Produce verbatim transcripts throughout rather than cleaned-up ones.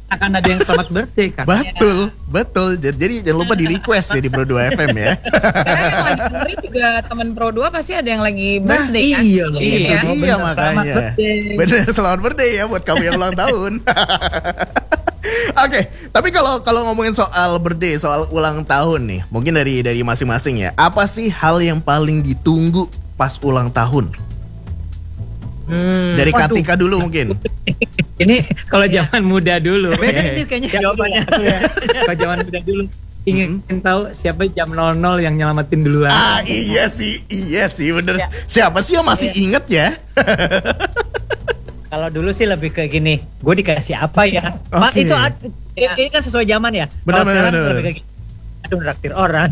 akan ada yang selamat birthday kan. Betul, ya. betul. Jadi jangan lupa di request ya di Pro dua F M ya. Karena yang lagi dengerin juga teman Pro dua pasti ada yang lagi birthday nah, kan. Iya, iya, iya, iya makanya. Bener, selamat birthday ya buat kamu yang ulang tahun. Oke, okay, tapi kalau kalau ngomongin soal birthday, soal ulang tahun nih, mungkin dari dari masing-masing ya. Apa sih hal yang paling ditunggu pas ulang tahun? Hmm, dari waduh. Katika dulu mungkin. Ini kalau zaman muda dulu. Beda ini kayaknya jawabannya. Kalau zaman muda dulu ingin hmm. tahu siapa jam nol nol yang nyelamatin duluan. Ah iya sih, iya sih bener. Ya. Siapa sih yang masih ya. Inget ya? Kalau dulu sih lebih ke gini, gue dikasih apa ya? Okay. Pak itu ya. Ini kan sesuai zaman ya. Benar benar benar. Lebih ke gini, aduh nraktir orang.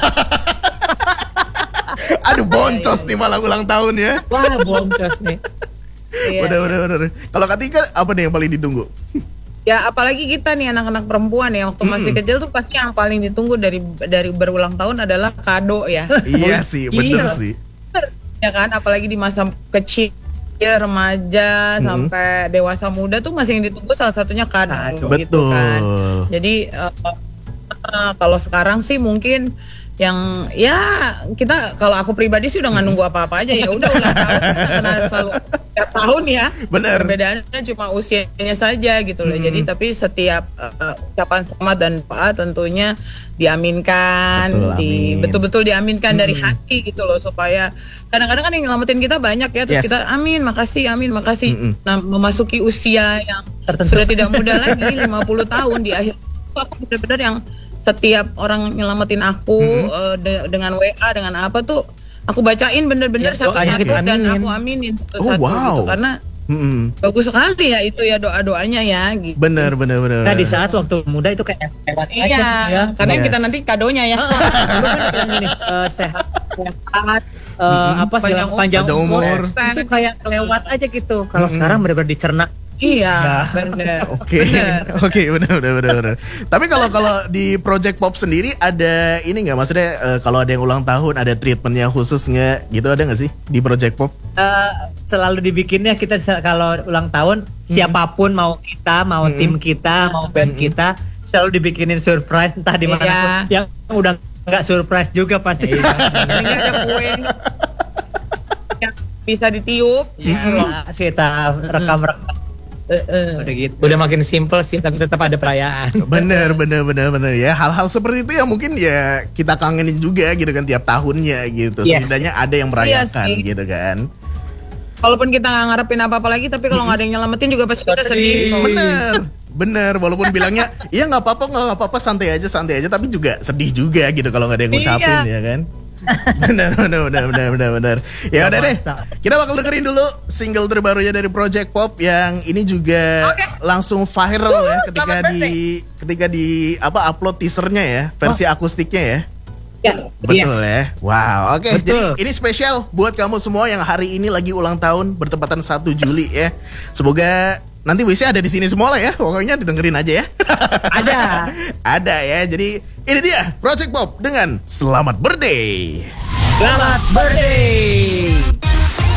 Aduh boncos nih malah ulang tahun ya. Wah boncos nih. Benar benar benar. Kalau Katika apa nih yang paling ditunggu? Ya apalagi kita nih anak-anak perempuan ya waktu mm-hmm. masih kecil tuh pasti yang paling ditunggu dari dari berulang tahun adalah kado ya. Iya sih benar iya. sih. Ya kan apalagi di masa kecil. Ya remaja hmm. sampai dewasa muda tuh masih yang ditunggu salah satunya kado nah, gitu betul. Kan. Jadi uh, uh, kalau sekarang sih mungkin yang ya kita kalau aku pribadi sih udah nggak nunggu apa-apa aja ya udah ulang tahun karena selalu tiap tahun ya. Bener. Perbedaannya cuma usianya saja gitu loh. Hmm. Jadi tapi setiap uh, ucapan selamat dan doa tentunya diaminkan, betul, di betul-betul diaminkan hmm. dari hati gitu loh supaya kadang-kadang kan yang nyelamatin kita banyak ya terus yes. kita amin makasih amin makasih. Hmm. Nah memasuki usia yang tertentu sudah tidak muda lagi lima puluh tahun di akhir itu aku benar-benar yang setiap orang nyelamatin aku hmm. uh, de- dengan W A dengan apa tuh aku bacain bener-bener ya, satu-satu dan aku aminin satu-satu oh, wow. gitu karena hmm. bagus sekali ya itu ya doa-doanya ya gitu. Bener bener bener. Nah di saat waktu muda itu kayak lewat iya, aja ya. Karena yes. kita nanti kadonya ya. Dulu kan yang gini uh, sehat sehat uh, hmm. apa panjang, panjang, panjang umur, umur. Itu kayak lewat aja gitu. Kalau hmm. sekarang benar-benar dicerna. Iya, benar. Oke, oke, benar, benar, benar, benar. Tapi kalau kalau di Project Pop sendiri ada ini nggak, maksudnya uh, kalau ada yang ulang tahun ada treatmentnya khusus nggak? Gitu ada nggak sih di Project Pop? Uh, selalu dibikinnya kita kalau ulang tahun hmm. siapapun mau kita, mau hmm. tim kita, mau band hmm. kita selalu dibikinin surprise entah di mana pun. Yang udah nggak surprise juga pasti. Nggak ada kue yang bisa ditiup. Ya, kita rekam-rekam. Uh, uh. Udah gitu. Udah makin simple sih tapi tetap ada perayaan. Bener bener bener bener ya. Hal-hal seperti itu ya mungkin ya kita kangenin juga gitu kan tiap tahunnya gitu. Yeah. Setidaknya ada yang merayakan yeah, gitu kan. Walaupun kita nggak ngarepin apa-apa lagi tapi kalau nggak ada yang nyelamatin juga pasti kita sedih. Bener bener walaupun bilangnya iya nggak apa-apa nggak apa-apa santai aja santai aja tapi juga sedih juga gitu kalau nggak ada yang ngucapin ya kan. benar benar benar benar benar benar ya udah deh kita bakal dengerin dulu single terbarunya dari Project Pop yang ini juga okay. langsung viral uh, ya ketika di ketika di apa upload teasernya ya versi oh. akustiknya ya. Ya, betul yes. ya. Wow, oke. Okay. Jadi ini spesial buat kamu semua yang hari ini lagi ulang tahun bertepatan satu Juli ya. Semoga nanti wisnya ada di sini semua lah ya. Pokoknya didengerin aja ya. Ada. Ada ya. Jadi ini dia Project Pop dengan Selamat Birthday. Selamat Birthday.